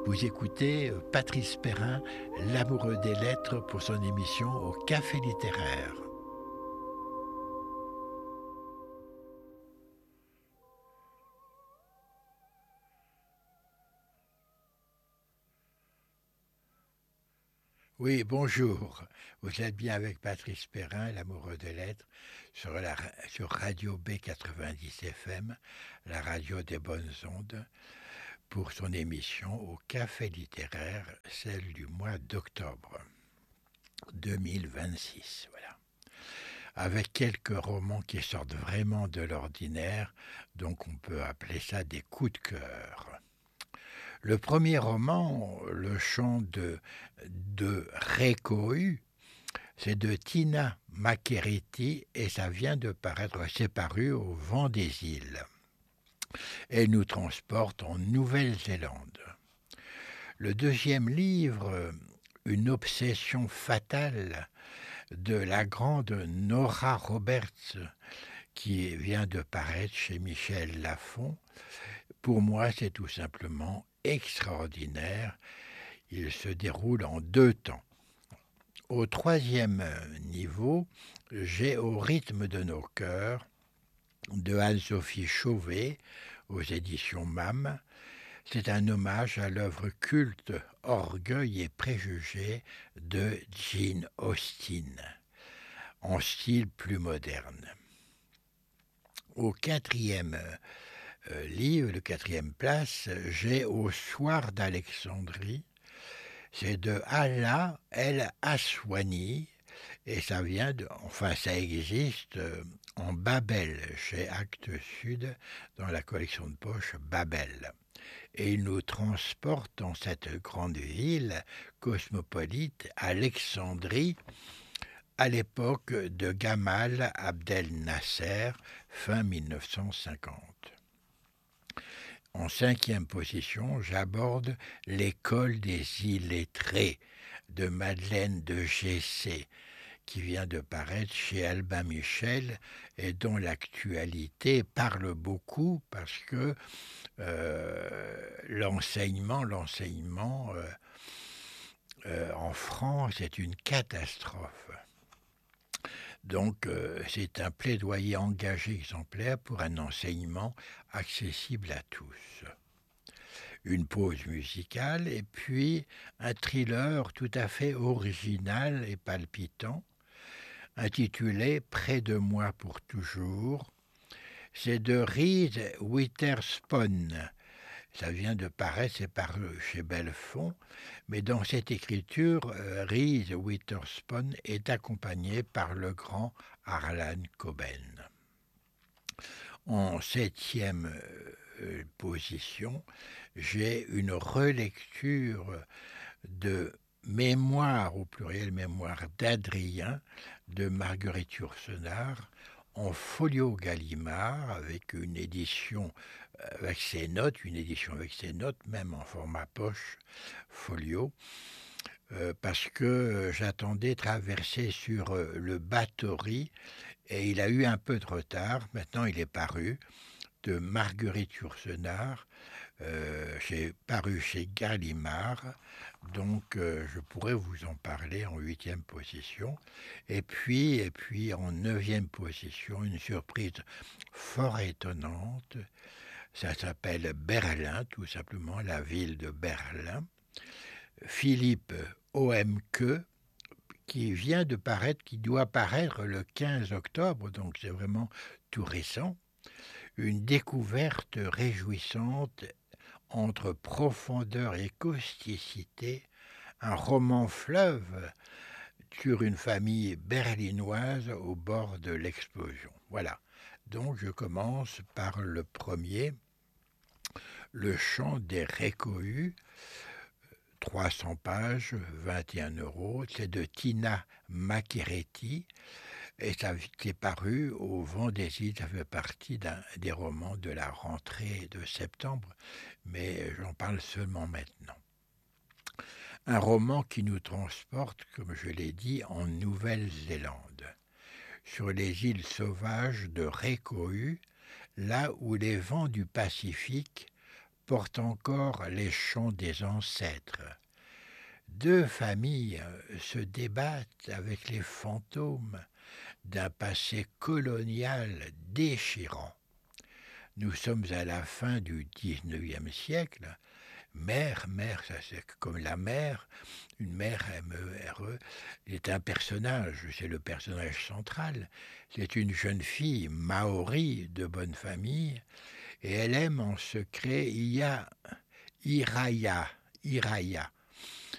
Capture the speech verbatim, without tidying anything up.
Vous écoutez Patrice Perrin, l'amoureux des lettres, pour son émission au Café littéraire. Oui, bonjour. Vous êtes bien avec Patrice Perrin, l'amoureux des lettres, sur, la, sur Radio B quatre-vingt-dix F M, la radio des bonnes ondes, pour son émission au Café littéraire, celle du mois d'octobre deux mille vingt-six. Voilà. Avec quelques romans qui sortent vraiment de l'ordinaire, donc on peut appeler ça des coups de cœur. Le premier roman, Le chant de, de Récohu, c'est de Tina Macchiaretti et ça vient de paraître, c'est paru au Vent des Îles. Elle nous transporte en Nouvelle-Zélande. Le deuxième livre, Une obsession fatale, de la grande Nora Roberts, qui vient de paraître chez Michel Lafon. Pour moi, c'est tout simplement extraordinaire. Il se déroule en deux temps. Au troisième niveau, j'ai Au rythme de nos cœurs, de Anne-Sophie Chauvet, aux éditions M A M. C'est un hommage à l'œuvre culte Orgueil et préjugés de Jane Austen, en style plus moderne. Au quatrième euh, livre, le quatrième place, j'ai Au soir d'Alexandrie. C'est de Hala El Aswani et ça vient de, enfin ça existe euh, en Babel, chez Actes Sud, dans la collection de poche Babel. Et il nous transporte dans cette grande ville cosmopolite, Alexandrie, à l'époque de Gamal Abdel Nasser, fin mille neuf cent cinquante. En cinquième position, j'aborde L'école des illettrés de Madeleine de Gessé, qui vient de paraître chez Albin Michel et dont l'actualité parle beaucoup parce que euh, l'enseignement, l'enseignement euh, euh, en France est une catastrophe. Donc euh, c'est un plaidoyer engagé exemplaire pour un enseignement accessible à tous. Une pause musicale et puis un thriller tout à fait original et palpitant, intitulé « Près de moi pour toujours ». C'est de Reese Witherspoon. Ça vient de paraître, c'est paru chez Belfond, mais dans cette écriture, euh, Reese Witherspoon est accompagné par le grand Harlan Coben. En septième euh, position, j'ai une relecture de Mémoire, au pluriel Mémoire d'Adrien, de Marguerite Yourcenar, en folio Gallimard, avec une édition avec ses notes, une édition avec ses notes, même en format poche, folio, euh, parce que j'attendais traverser sur euh, le Bathory, et il a eu un peu de retard. Maintenant, il est paru, de Marguerite Yourcenar, euh, j'ai paru chez Gallimard, donc euh, je pourrais vous en parler en huitième position. Et puis, et puis en neuvième position, une surprise fort étonnante. Ça s'appelle Berlin, tout simplement, la ville de Berlin. Philippe Oemke, qui vient de paraître, qui doit paraître le quinze octobre, donc c'est vraiment tout récent. Une découverte réjouissante entre profondeur et causticité, un roman fleuve sur une famille berlinoise au bord de l'explosion. Voilà. Donc je commence par le premier, Le chant des Récohu, trois cents pages, vingt et un euros. C'est de Tina Macchiaretti et ça est paru au Vent des Îles. Ça fait partie d'un des romans de la rentrée de septembre, mais j'en parle seulement maintenant. Un roman qui nous transporte, comme je l'ai dit, en Nouvelle-Zélande, sur les îles sauvages de Récohu, là où les vents du Pacifique porte encore les chants des ancêtres. Deux familles se débattent avec les fantômes d'un passé colonial déchirant. Nous sommes à la fin du dix-neuvième siècle. Mère, mère, ça c'est comme la mère, une mère M E R E, est un personnage, c'est le personnage central. C'est une jeune fille maori de bonne famille, et elle aime en secret Iya, Iraya, Iraya.